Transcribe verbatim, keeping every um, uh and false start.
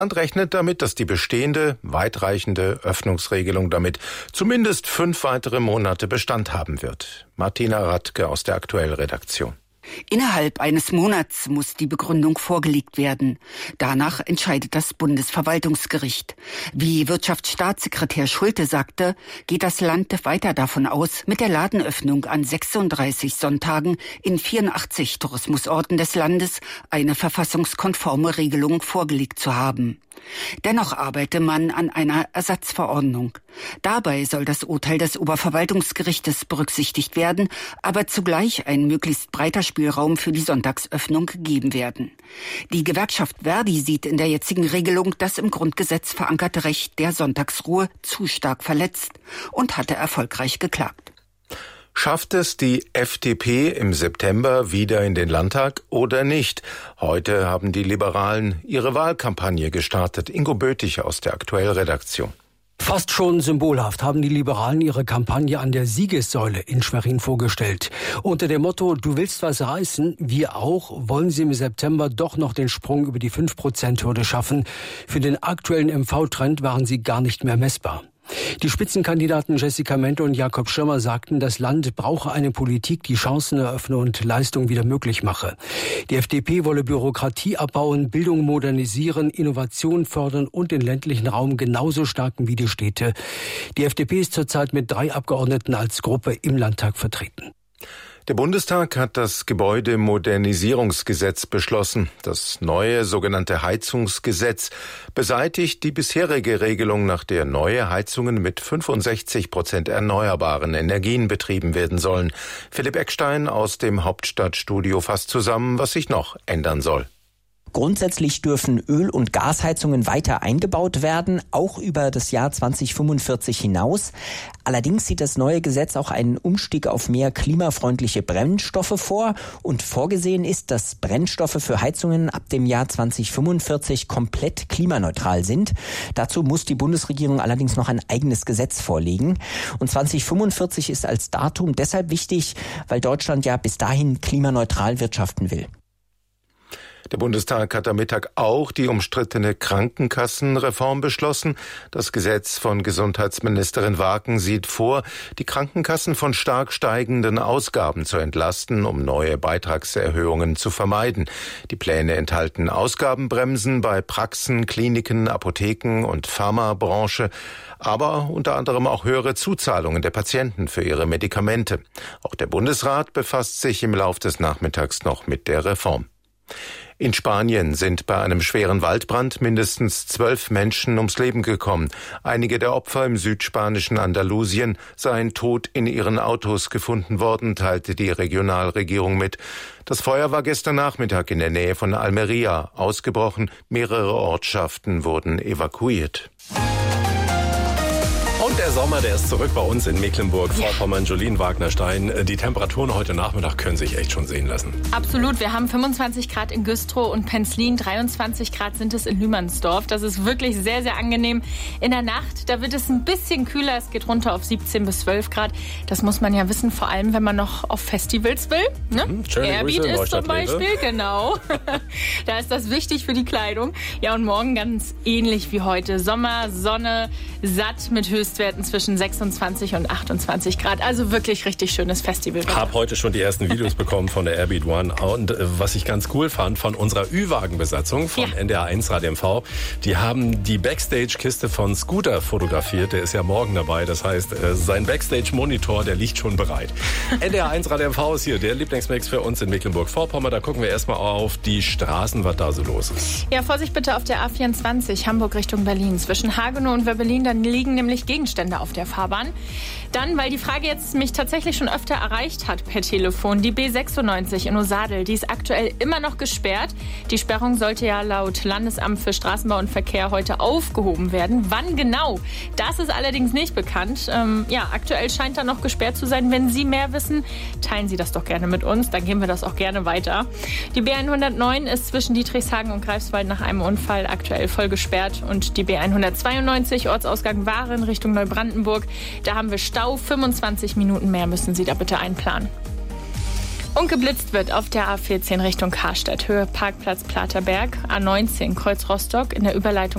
Land rechnet damit, dass die bestehende, weitreichende Öffnungsregelung damit zumindest fünf weitere Monate Bestand haben wird. Martina Radke aus der Aktuell-Redaktion. Innerhalb eines Monats muss die Begründung vorgelegt werden. Danach entscheidet das Bundesverwaltungsgericht. Wie Wirtschaftsstaatssekretär Schulte sagte, geht das Land weiter davon aus, mit der Ladenöffnung an sechsunddreißig Sonntagen in vierundachtzig Tourismusorten des Landes eine verfassungskonforme Regelung vorgelegt zu haben. Dennoch arbeite man an einer Ersatzverordnung. Dabei soll das Urteil des Oberverwaltungsgerichtes berücksichtigt werden, aber zugleich ein möglichst breiter Spielraum für die Sonntagsöffnung gegeben werden. Die Gewerkschaft Verdi sieht in der jetzigen Regelung das im Grundgesetz verankerte Recht der Sonntagsruhe zu stark verletzt und hatte erfolgreich geklagt. Schafft es die F D P im September wieder in den Landtag oder nicht? Heute haben die Liberalen ihre Wahlkampagne gestartet. Ingo Böttich aus der Aktuell-Redaktion. Fast schon symbolhaft haben die Liberalen ihre Kampagne an der Siegessäule in Schwerin vorgestellt. Unter dem Motto, du willst was reißen, wir auch, wollen sie im September doch noch den Sprung über die fünf Prozent Hürde schaffen. Für den aktuellen M V-Trend waren sie gar nicht mehr messbar. Die Spitzenkandidaten Jessica Mente und Jakob Schirmer sagten, das Land brauche eine Politik, die Chancen eröffne und Leistung wieder möglich mache. Die F D P wolle Bürokratie abbauen, Bildung modernisieren, Innovation fördern und den ländlichen Raum genauso stärken wie die Städte. Die F D P ist zurzeit mit drei Abgeordneten als Gruppe im Landtag vertreten. Der Bundestag hat das Gebäudemodernisierungsgesetz beschlossen. Das neue sogenannte Heizungsgesetz beseitigt die bisherige Regelung, nach der neue Heizungen mit fünfundsechzig Prozent erneuerbaren Energien betrieben werden sollen. Philipp Eckstein aus dem Hauptstadtstudio fasst zusammen, was sich noch ändern soll. Grundsätzlich dürfen Öl- und Gasheizungen weiter eingebaut werden, auch über das Jahr zweitausendfünfundvierzig hinaus. Allerdings sieht das neue Gesetz auch einen Umstieg auf mehr klimafreundliche Brennstoffe vor. Und vorgesehen ist, dass Brennstoffe für Heizungen ab dem Jahr zweitausendfünfundvierzig komplett klimaneutral sind. Dazu muss die Bundesregierung allerdings noch ein eigenes Gesetz vorlegen. Und zweitausendfünfundvierzig ist als Datum deshalb wichtig, weil Deutschland ja bis dahin klimaneutral wirtschaften will. Der Bundestag hat am Mittag auch die umstrittene Krankenkassenreform beschlossen. Das Gesetz von Gesundheitsministerin Waken sieht vor, die Krankenkassen von stark steigenden Ausgaben zu entlasten, um neue Beitragserhöhungen zu vermeiden. Die Pläne enthalten Ausgabenbremsen bei Praxen, Kliniken, Apotheken und Pharmabranche, aber unter anderem auch höhere Zuzahlungen der Patienten für ihre Medikamente. Auch der Bundesrat befasst sich im Lauf des Nachmittags noch mit der Reform. In Spanien sind bei einem schweren Waldbrand mindestens zwölf Menschen ums Leben gekommen. Einige der Opfer im südspanischen Andalusien seien tot in ihren Autos gefunden worden, teilte die Regionalregierung mit. Das Feuer war gestern Nachmittag in der Nähe von Almería ausgebrochen. Mehrere Ortschaften wurden evakuiert. Und der Sommer, der ist zurück bei uns in Mecklenburg-Vorpommern. Jolien Wagner-Stein, die Temperaturen heute Nachmittag können sich echt schon sehen lassen. Absolut. Wir haben fünfundzwanzig Grad in Güstrow und Penzlin, dreiundzwanzig Grad sind es in Lühmannsdorf. Das ist wirklich sehr, sehr angenehm. In der Nacht, da wird es ein bisschen kühler. Es geht runter auf siebzehn bis zwölf Grad. Das muss man ja wissen, vor allem, wenn man noch auf Festivals will. Ne? Mhm, Airbeat ist zum Beispiel, genau. Da ist das wichtig für die Kleidung. Ja, und morgen ganz ähnlich wie heute. Sommer, Sonne, satt mit Höchstwerten zwischen sechsundzwanzig und achtundzwanzig Grad. Also wirklich richtig schönes Festival. Ich habe heute schon die ersten Videos bekommen von der Airbeat One. Und äh, was ich ganz cool fand, von unserer Ü-Wagen-Besatzung von ja. N D R eins Radio M V, die haben die Backstage-Kiste von Scooter fotografiert. Der ist ja morgen dabei. Das heißt, äh, sein Backstage-Monitor, der liegt schon bereit. N D R eins Radio M V ist hier der Lieblingsmix für uns in Mecklenburg-Vorpommern. Da gucken wir erstmal auf die Straßen, was da so los ist. Ja, Vorsicht bitte auf der A vierundzwanzig, Hamburg Richtung Berlin. Zwischen Hagenow und Wöbbelin, dann liegen nämlich Gegenstände auf der Fahrbahn. Dann, weil die Frage jetzt mich tatsächlich schon öfter erreicht hat per Telefon, die B sechsundneunzig in Osadel, die ist aktuell immer noch gesperrt. Die Sperrung sollte ja laut Landesamt für Straßenbau und Verkehr heute aufgehoben werden. Wann genau? Das ist allerdings nicht bekannt. Ähm, ja, aktuell scheint da noch gesperrt zu sein. Wenn Sie mehr wissen, teilen Sie das doch gerne mit uns. Dann geben wir das auch gerne weiter. Die B hundertneun ist zwischen Dietrichshagen und Greifswald nach einem Unfall aktuell voll gesperrt. Und die B hundertzweiundneunzig, Ortsausgang Waren Richtung Neubrandenburg, da haben wir Stau. fünfundzwanzig Minuten mehr müssen Sie da bitte einplanen. Und geblitzt wird auf der A vierzehn Richtung Karstadt, Höhe Parkplatz Platerberg, A neunzehn Kreuz Rostock in der Überleitung